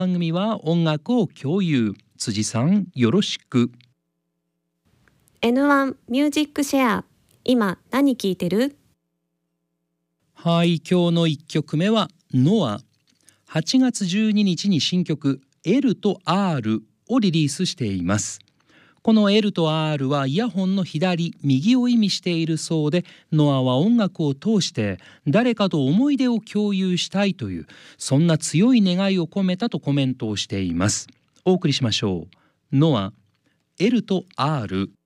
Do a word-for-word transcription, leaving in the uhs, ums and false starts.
番組は音楽を共有。辻さん、よろしく。 エヌワン ミュージックシェア、今何聴いてる？ はい、今日のいっきょくめはノア。はちがつじゅうににちに新曲 エル と アール をリリースしています。この エル と アール はイヤホンの左右を意味しているそうで、ノアは音楽を通して誰かと思い出を共有したいという、そんな強い願いを込めたとコメントをしています。お送りしましょう。ノア エル と アール。